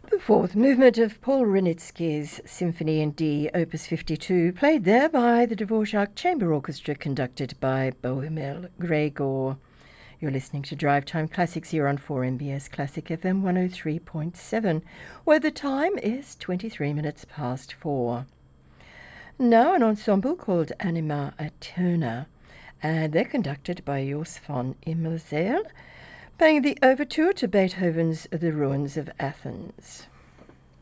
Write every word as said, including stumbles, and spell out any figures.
The fourth movement of Paul Wranitzky's Symphony in D, Opus fifty-two, played there by the Dvorak Chamber Orchestra, conducted by Bohumil Gregor. You're listening to Drive Time Classics here on four M B S Classic F M one oh three point seven, where the time is twenty-three minutes past four. Now an ensemble called Anima Aeterna, and they're conducted by Jos von Immerseel, playing the overture to Beethoven's The Ruins of Athens.